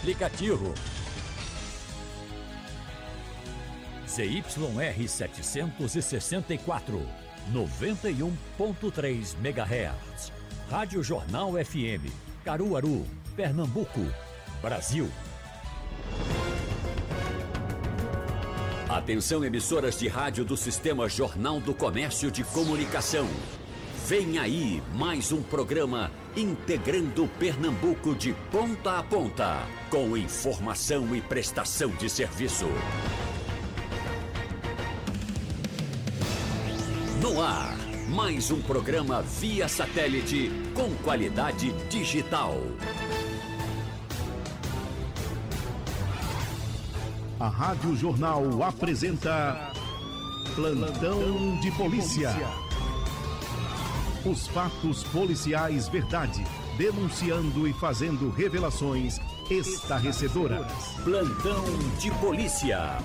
aplicativo. ZYR 764, 91.3 MHz. Rádio Jornal FM, Caruaru, Pernambuco, Brasil. Atenção, emissoras de rádio do Sistema Jornal do Comércio de Comunicação. Vem aí mais um programa integrando Pernambuco de ponta a ponta, com informação e prestação de serviço. No ar, mais um programa via satélite com qualidade digital. A Rádio Jornal apresenta Plantão de Polícia. Os fatos policiais verdade, denunciando e fazendo revelações estarrecedoras. Plantão de Polícia.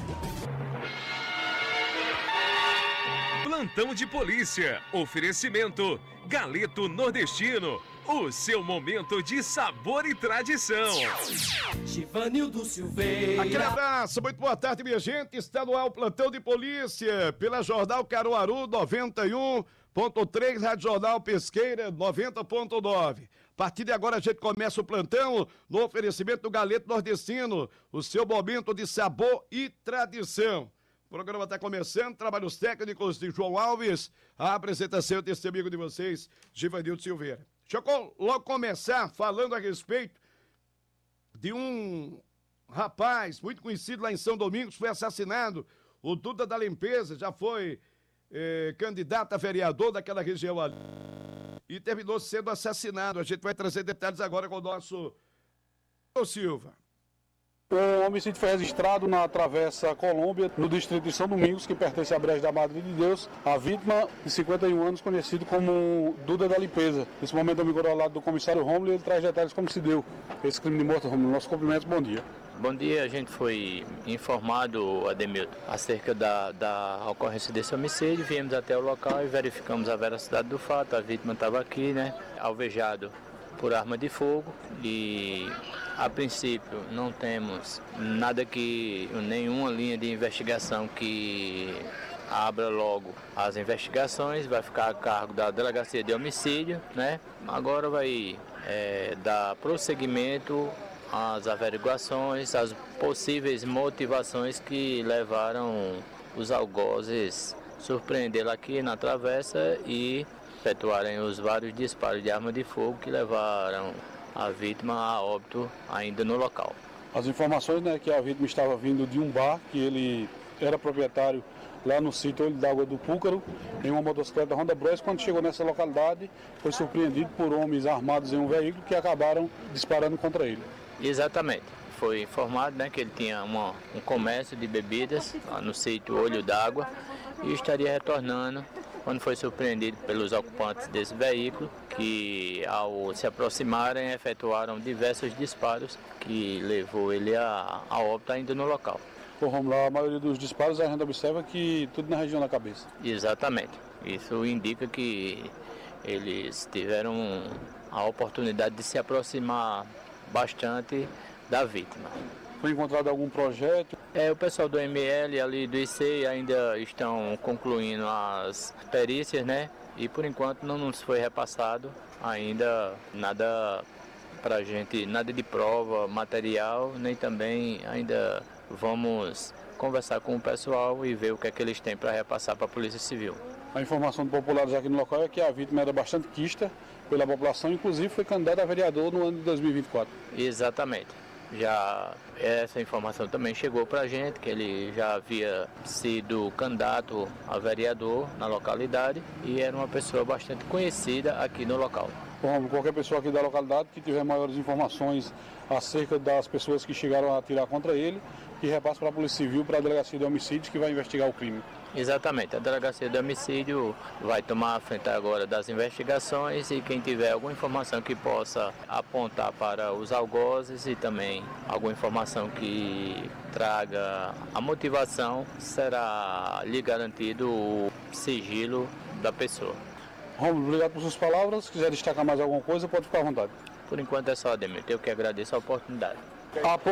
Plantão de Polícia. Oferecimento Galeto Nordestino. O seu momento de sabor e tradição. Givanildo Silveira. Aquele abraço, muito boa tarde, minha gente. Está no ar o Plantão de Polícia, pela Jornal Caruaru 91.3, Rádio Jornal Pesqueira 90.9. A partir de agora a gente começa o plantão no oferecimento do Galeto Nordestino, o seu momento de sabor e tradição. O programa está começando, trabalhos técnicos de João Alves, a apresentação e testemunho de vocês, Givanildo Silveira. Deixa eu logo começar falando a respeito de um rapaz muito conhecido lá em São Domingos, foi assassinado, o Duda da Limpeza, já foi candidato a vereador daquela região ali, e terminou sendo assassinado. A gente vai trazer detalhes agora com o nosso Silva. O homicídio foi registrado na Travessa Colômbia, no distrito de São Domingos, que pertence à Brejo da Madre de Deus. A vítima, de 51 anos, conhecido como Duda da Limpeza. Nesse momento, eu me encontro ao lado do comissário Rômulo e ele traz detalhes como se deu esse crime de morte. Rômulo, nosso cumprimento, bom dia. Bom dia, a gente foi informado, Ademilton, acerca da ocorrência desse homicídio. Viemos até o local e verificamos a veracidade do fato. A vítima estava aqui, alvejado por arma de fogo e, a princípio, não temos nenhuma linha de investigação que abra logo as investigações. Vai ficar a cargo da Delegacia de Homicídio, Agora vai dar prosseguimento às averiguações, às possíveis motivações que levaram os algozes surpreendê-la aqui na travessa e efetuarem os vários disparos de arma de fogo que levaram a vítima a óbito ainda no local. As informações que a vítima estava vindo de um bar, que ele era proprietário lá no sítio Olho d'Água do Púcaro, em uma motocicleta Honda Bros. Quando chegou nessa localidade, foi surpreendido por homens armados em um veículo que acabaram disparando contra ele. Exatamente. Foi informado que ele tinha um comércio de bebidas no sítio Olho d'Água e estaria retornando quando foi surpreendido pelos ocupantes desse veículo, que ao se aproximarem efetuaram diversos disparos que levou ele a óbito ainda no local. Vamos lá, a maioria dos disparos a gente observa que tudo na região da cabeça. Exatamente. Isso indica que eles tiveram a oportunidade de se aproximar bastante da vítima. Foi encontrado algum projeto? O pessoal do ML ali do IC ainda estão concluindo as perícias, E por enquanto não nos foi repassado ainda nada pra gente, nada de prova material, nem também ainda vamos conversar com o pessoal e ver o que é que eles têm para repassar para a Polícia Civil. A informação do populares aqui no local é que a vítima era bastante quista pela população, inclusive foi candidata a vereador no ano de 2024. Exatamente. Já essa informação também chegou para a gente, que ele já havia sido candidato a vereador na localidade e era uma pessoa bastante conhecida aqui no local. Bom, qualquer pessoa aqui da localidade que tiver maiores informações acerca das pessoas que chegaram a atirar contra ele, que repasse para a Polícia Civil, para a Delegacia de Homicídios, que vai investigar o crime. Exatamente, a Delegacia de Homicídio vai tomar a frente agora das investigações e quem tiver alguma informação que possa apontar para os algozes e também alguma informação que traga a motivação, será lhe garantido o sigilo da pessoa. Romulo, obrigado por suas palavras. Se quiser destacar mais alguma coisa, pode ficar à vontade. Por enquanto é só, Ademir. Eu que agradeço a oportunidade.